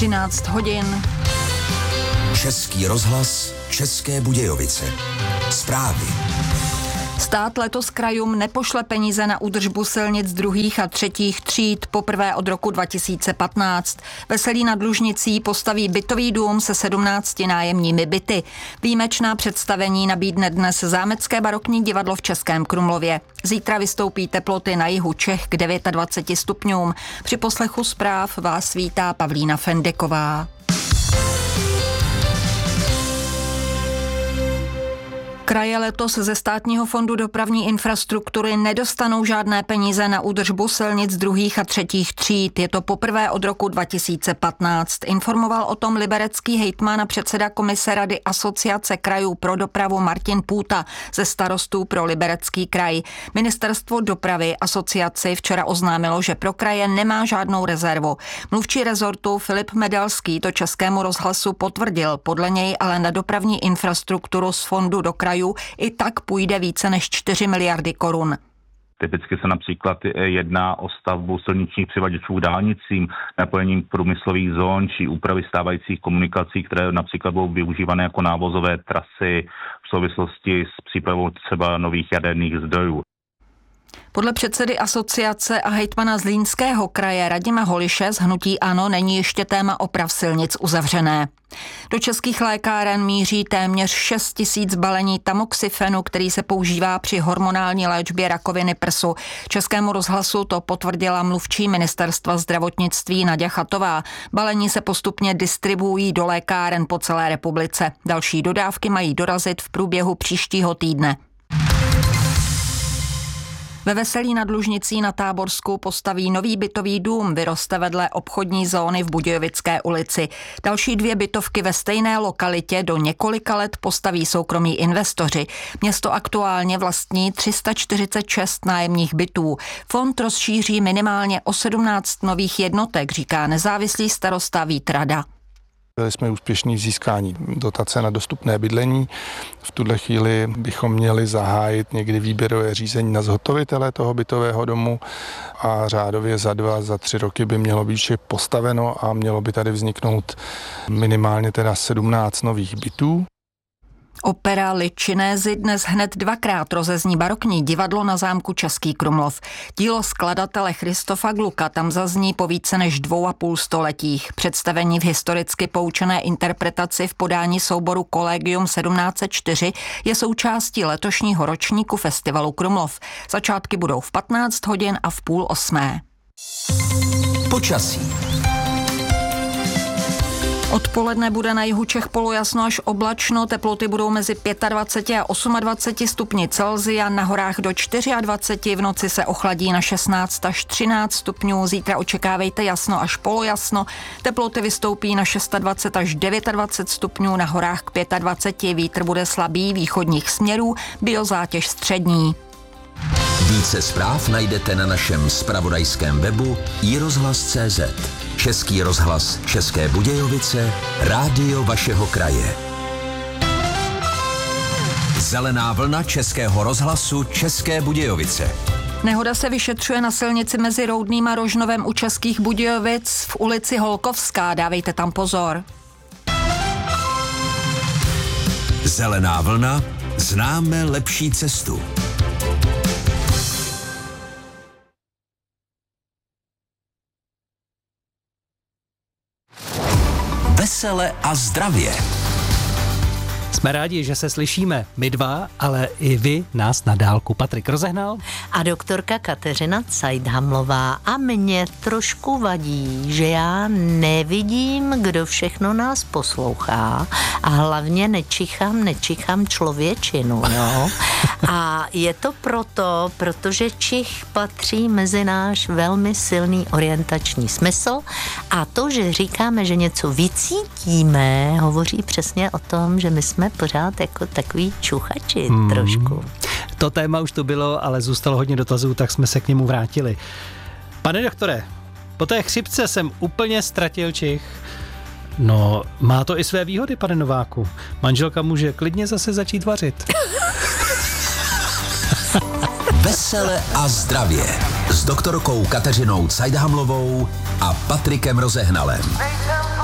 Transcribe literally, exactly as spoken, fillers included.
třináct hodin. Český rozhlas, České Budějovice. Zprávy. Stát letos krajům nepošle peníze na údržbu silnic druhých a třetích tříd poprvé od roku dva tisíce patnáct. Veselí nad Lužnicí postaví bytový dům se sedmnácti nájemními byty. Výjimečná představení nabídne dnes Zámecké barokní divadlo v Českém Krumlově. Zítra vystoupí teploty na jihu Čech k dvaceti devíti stupňům. Při poslechu zpráv vás vítá Pavlína Fendeková. Kraje letos ze Státního fondu dopravní infrastruktury nedostanou žádné peníze na údržbu silnic druhých a třetích tříd. Je to poprvé od roku dva tisíce patnáct. Informoval o tom liberecký hejtman a předseda komise Rady Asociace krajů pro dopravu Martin Půta ze Starostů pro Liberecký kraj. Ministerstvo dopravy asociaci včera oznámilo, že pro kraje nemá žádnou rezervu. Mluvčí rezortu Filip Medalský to Českému rozhlasu potvrdil. Podle něj ale na dopravní infrastrukturu z fondu do krajů i tak půjde více než čtyři miliardy korun. Typicky se například jedná o stavbu silničních přivaděčů k dálnicím, napojením průmyslových zón či úpravy stávajících komunikací, které například budou využívané jako návozové trasy v souvislosti s přípravou třeba nových jaderných zdrojů. Podle předsedy asociace a hejtmana Zlínského kraje Radima Holiše z hnutí ANO není ještě téma oprav silnic uzavřené. Do českých lékáren míří téměř šest tisíc balení tamoxifenu, který se používá při hormonální léčbě rakoviny prsu. Českému rozhlasu to potvrdila mluvčí ministerstva zdravotnictví Naďa Chatová. Balení se postupně distribuují do lékáren po celé republice. Další dodávky mají dorazit v průběhu příštího týdne. Ve Veselí nad Lužnicí na Táborsku postaví nový bytový dům, vyroste vedle obchodní zóny v Budějovické ulici. Další dvě bytovky ve stejné lokalitě do několika let postaví soukromí investoři. Město aktuálně vlastní tři sta čtyřicet šest nájemních bytů. Fond rozšíří minimálně o sedmnáct nových jednotek, říká nezávislý starosta Vít Rada. Byli jsme úspěšní v získání dotace na dostupné bydlení. V tuhle chvíli bychom měli zahájit někdy výběrové řízení na zhotovitele toho bytového domu a řádově za dva, za tři roky by mělo být vše postaveno a mělo by tady vzniknout minimálně teda sedmnáct nových bytů. Opera Ličinézy dnes hned dvakrát rozezní barokní divadlo na zámku Český Krumlov. Dílo skladatele Christofa Glucka tam zazní po více než dvou a půl stoletích. Představení v historicky poučené interpretaci v podání souboru Collegium sedmnáct set čtyři je součástí letošního ročníku festivalu Krumlov. Začátky budou v patnáct hodin a v půl osmé. Počasí. Odpoledne bude na jihu Čech polojasno až oblačno, teploty budou mezi dvaceti pěti a dvaceti osmi stupni Celsia, na horách do dvaceti čtyři, v noci se ochladí na šestnáct až třináct stupňů, zítra očekávejte jasno až polojasno, teploty vystoupí na dvacet šest až dvacet devět stupňů, na horách k dvaceti pěti, vítr bude slabý východních směrů, biozátěž střední. Více zpráv najdete na našem zpravodajském webu i rozhlas tečka cé zet. Český rozhlas České Budějovice, rádio vašeho kraje. Zelená vlna Českého rozhlasu České Budějovice. Nehoda se vyšetřuje na silnici mezi Roudným a Rožnovem u Českých Budějovic v ulici Holkovská. Dávejte tam pozor. Zelená vlna, známe lepší cestu. Vesele a zdravě. Jsme rádi, že se slyšíme, my dva, ale i vy nás na dálku. Patrik Rozehnal a doktorka Kateřina Cajdhamlová. A mě trošku vadí, že já nevidím, kdo všechno nás poslouchá a hlavně nečichám, nečichám člověčinu, jo. A je to proto, protože čich patří mezi náš velmi silný orientační smysl a to, že říkáme, že něco vycítíme, hovoří přesně o tom, že my jsme pořád jako takový čuchači hmm. trošku. To téma už to bylo, ale zůstalo hodně dotazů, tak jsme se k němu vrátili. Pane doktore, po té chřipce jsem úplně ztratil čich. No, má to i své výhody, pane Nováku. Manželka může klidně zase začít vařit. Vesele a zdravě s doktorkou Kateřinou Cajdhamlovou a Patrikem Rozehnalem.